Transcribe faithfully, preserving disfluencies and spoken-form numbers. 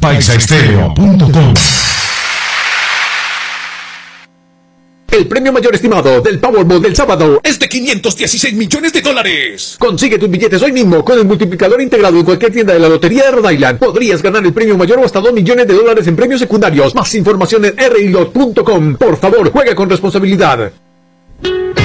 paisaestereo punto com. El premio mayor estimado del Powerball del sábado es de quinientos dieciséis millones de dólares. Consigue tus billetes hoy mismo con el multiplicador integrado en cualquier tienda de la Lotería de Rhode Island. Podrías ganar el premio mayor o hasta dos millones de dólares en premios secundarios. Más información en r i lot punto com. Por favor, juega con responsabilidad.